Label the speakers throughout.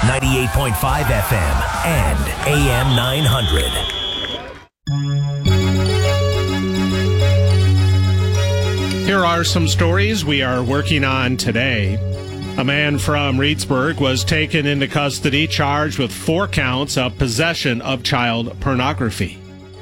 Speaker 1: 98.5 FM and AM 900.
Speaker 2: Here are some stories we are working on today. A man from Reedsburg was taken into custody, charged with 4 counts of possession of child pornography.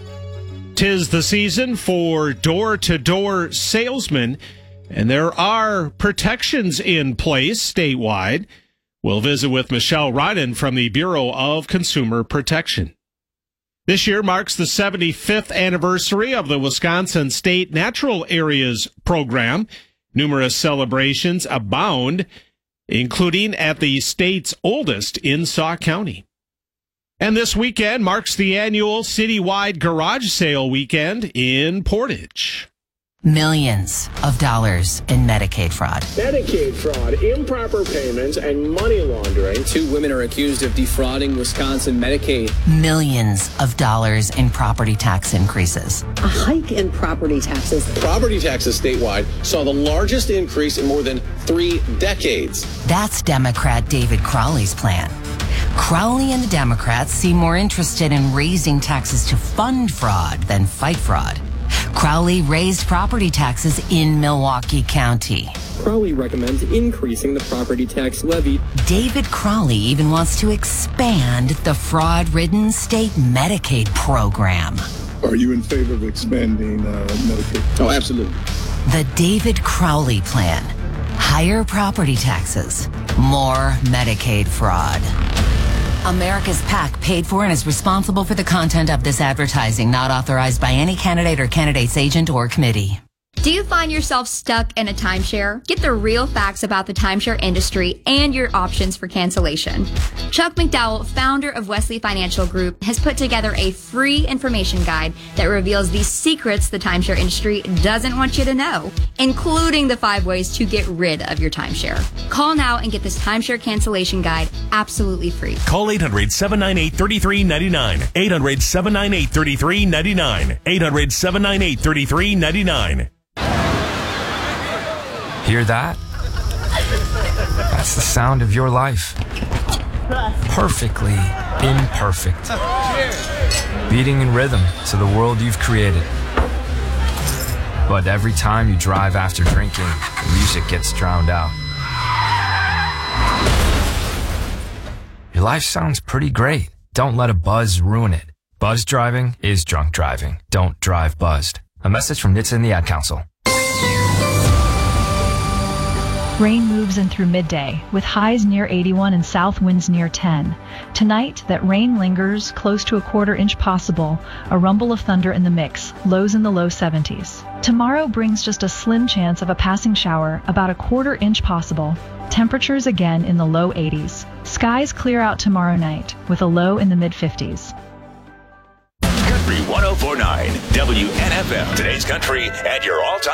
Speaker 2: 'Tis the season for door-to-door salesmen, and there are protections in place statewide. We'll visit with Michelle Ryden from the Bureau of Consumer Protection. This year marks the 75th anniversary of the Wisconsin State Natural Areas Program. Numerous celebrations abound, including at the state's oldest in Sauk County. And this weekend marks the annual citywide garage sale weekend in Portage.
Speaker 3: Millions of dollars in Medicaid fraud.
Speaker 4: Medicaid fraud, improper payments, and money laundering.
Speaker 5: 2 women are accused of defrauding Wisconsin Medicaid.
Speaker 3: Millions of dollars in property tax increases.
Speaker 6: A hike in property taxes.
Speaker 7: Property taxes statewide saw the largest increase in more than 3 decades.
Speaker 3: That's Democrat David Crowley's plan. Crowley and the Democrats seem more interested in raising taxes to fund fraud than fight fraud. Crowley raised property taxes in Milwaukee County.
Speaker 5: Crowley recommends increasing the property tax levy.
Speaker 3: David Crowley even wants to expand the fraud-ridden state Medicaid program.
Speaker 8: Are you in favor of expanding Medicaid?
Speaker 7: Oh, absolutely.
Speaker 3: The David Crowley plan. Higher property taxes, more Medicaid fraud. America's PAC paid for and is responsible for the content of this advertising, not authorized by any candidate or candidate's agent or committee.
Speaker 9: Do you find yourself stuck in a timeshare? Get the real facts about the timeshare industry and your options for cancellation. Chuck McDowell, founder of Wesley Financial Group, has put together a free information guide that reveals the secrets the timeshare industry doesn't want you to know, including the 5 ways to get rid of your timeshare. Call now and get this timeshare cancellation guide absolutely free.
Speaker 1: Call 800-798-3399. 800-798-3399. 800-798-3399.
Speaker 10: Hear that? That's the sound of your life. Perfectly imperfect. Beating in rhythm to the world you've created. But every time you drive after drinking, the music gets drowned out. Your life sounds pretty great. Don't let a buzz ruin it. Buzz driving is drunk driving. Don't drive buzzed. A message from NHTSA and the Ad Council.
Speaker 11: Rain moves in through midday, with highs near 81 and south winds near 10. Tonight, that rain lingers, close to a quarter-inch possible, a rumble of thunder in the mix, lows in the low 70s. Tomorrow brings just a slim chance of a passing shower, about a quarter-inch possible. Temperatures again in the low 80s. Skies clear out tomorrow night, with a low in the mid-50s.
Speaker 1: Country 104.9 WNFM. Today's country and your all-time